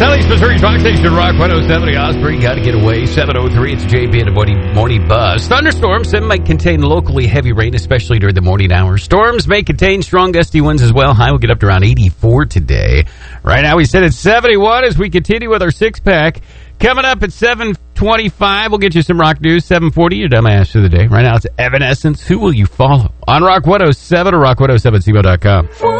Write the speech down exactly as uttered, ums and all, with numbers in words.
Southeast Missouri Talk Station, Rock one oh seven, Osprey, got to get away. seven oh three, it's J P and the morning, morning buzz. Thunderstorms, some might contain locally heavy rain, especially during the morning hours. Storms may contain strong gusty winds as well. High will get up to around eighty-four today. Right now we sit at seventy-one as we continue with our six-pack. Coming up at seven twenty-five, we'll get you some rock news. seven forty, your dumbass of the day. Right now it's Evanescence. Who will you follow? On Rock one oh seven or rock one oh seven C O dot com.